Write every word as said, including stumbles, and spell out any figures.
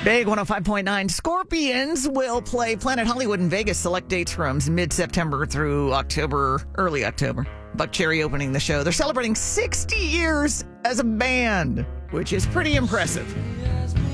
Big one oh five point nine. Scorpions will play Planet Hollywood in Vegas. Select dates from mid-September through October, early October. Buckcherry opening the show. They're celebrating sixty years as a band, which is pretty impressive.